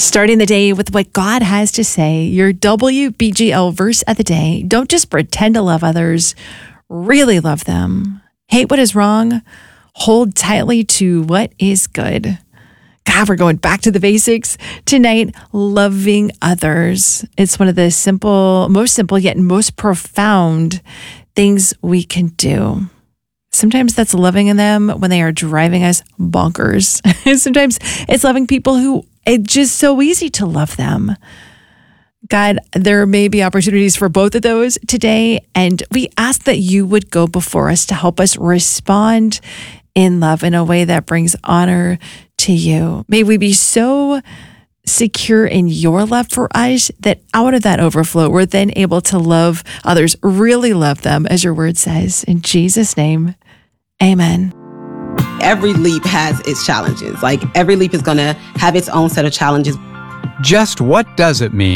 Starting the day with what God has to say, your WBGL verse of the day. Don't just pretend to love others, really love them. Hate what is wrong, hold tightly to what is good. God, we're going back to the basics tonight, loving others. It's one of the most simple yet most profound things we can do. Sometimes that's loving them when they are driving us bonkers. Sometimes it's loving people who it's just so easy to love them. God, there may be opportunities for both of those today, and we ask that you would go before us to help us respond in love in a way that brings honor to you. May we be so secure in your love for us that out of that overflow, we're then able to love others, really love them, as your word says. In Jesus' name, amen. Every leap has its challenges. Like every leap is going to have its own set of challenges. Just what does it mean